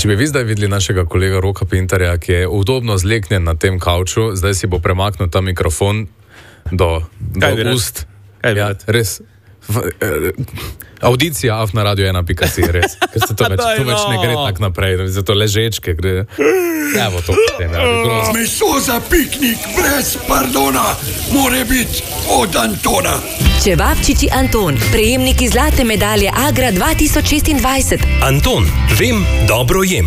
Če bi vi zdaj videli našega kolega Roka Pintarja, ki je udobno zleknjen na tem kavču, zdaj si bo premaknil ta mikrofon do ust. Ja, res. Audicija AF na Radio 1.si, res. Ker se to več ne gre tak naprej, zato ležečke gre. Evo to potem, Meso za piknik brez pardona more biti od Antona. Čevapčiči Anton, prejemniki zlate medalje Agra 2026. Anton, vem, dobro jem.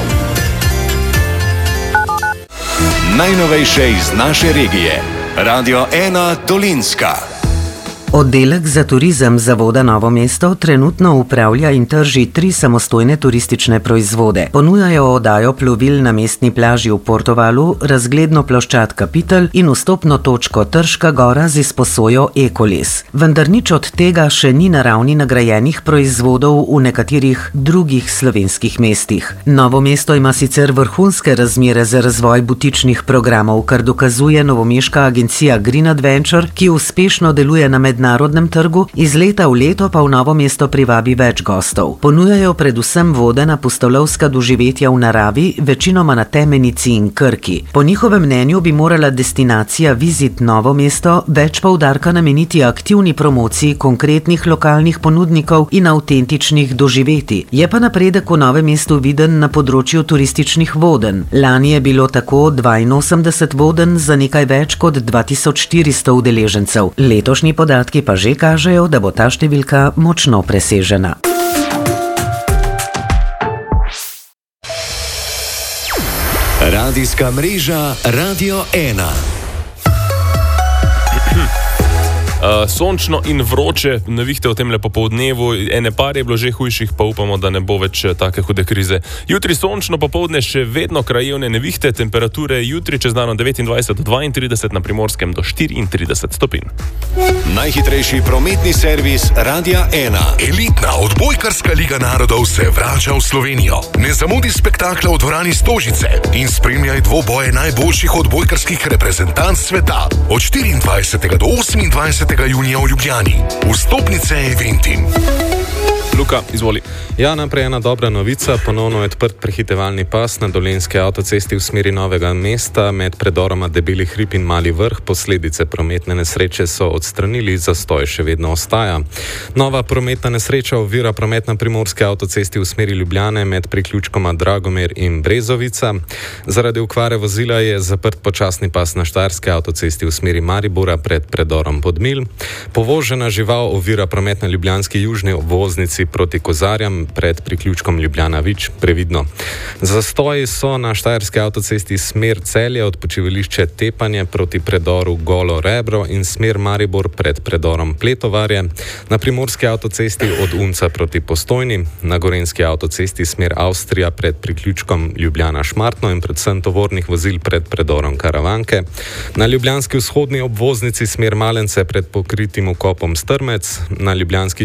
Najnovejše iz naše regije. Radio 1 Dolenjska. Oddelek za turizem Zavoda Novo mesto trenutno upravlja in trži 3 samostojne turistične proizvode. Ponujajo oddajo plovil na mestni plaži v Portovalu, razgledno ploščad Kapitel in vstopno točko Trška gora z izposojo Ekoles. Vendar nič od tega še ni na ravni nagrajenih proizvodov v nekaterih drugih slovenskih mestih. Novo mesto ima sicer vrhunske razmere za razvoj butičnih programov, kar dokazuje novomeška agencija Green Adventure, ki uspešno deluje na mednarodnem trgu, iz leta v leto pa v Novo mesto privabi več gostov. Ponujajo predvsem vodena pustolovska doživetja v naravi, večinoma na Temenici in Krki. Po njihovem mnenju bi morala destinacija Visit Novo mesto več poudarka nameniti aktivni promociji konkretnih lokalnih ponudnikov in avtentičnih doživetij. Je pa napredek v Novem mestu viden na področju turističnih vodenj. Lani je bilo tako 82 vodenj za nekaj več kot 2400 udeležencev. Letošnji podatki pa že kažejo, da bo ta številka močno presežena. Radijska mreža Radio 1. Sončno in vroče nevihte v temle popoldnevu, ene par je bilo že hujših, pa upamo, da ne bo več take hude krize. Jutri sončno, popoldne še vedno krajevne nevihte, temperature jutri čez dan 29 do 32, na Primorskem do 34 stopinj. Najhitrejši prometni servis Radia 1. Elitna odbojkarska liga narodov se vrača v Slovenijo. Ne zamudi spektakla v dvorani Stožice in spremljaj dvoboje najboljših odbojkarskih reprezentanc sveta od 24. do 28. junija v Ljubljani. Vstopnice Eventim. Luka, izvoli. Ja, naprej ena dobra novica. Ponovno je odprt prehitevalni pas na dolenjski avtocesti v smeri Novega mesta med predoroma Debeli hrib in Mali vrh. Posledice prometne nesreče so odstranili, zastoj še vedno ostaja. Nova prometna nesreča ovira promet na primorski avtocesti v smeri Ljubljane med priključkoma Dragomer in Brezovica. Zaradi okvare vozila je zaprt počasni pas na Štajerski avtocesti v smeri Maribora pred predorom Podmilj. Povožena žival ovira promet na ljubljanski južni obvoznici proti Kozarjam pred priključkom Ljubljana-Vič, previdno. Zastoji so na Štajerski avtocesti smer Celje od počivališče Tepanje proti predoru Golo Rebro in smer Maribor pred predorom Pletovarje, na primorski avtocesti od Unca proti Postojni, na gorenjski avtocesti smer Avstrija pred priključkom Ljubljana-Šmartno in predvsem tovornih vozil pred predorom Karavanke, na ljubljanski vzhodni obvoznici smer Malence pred pokritim vkopom Strmec, na ljubljanski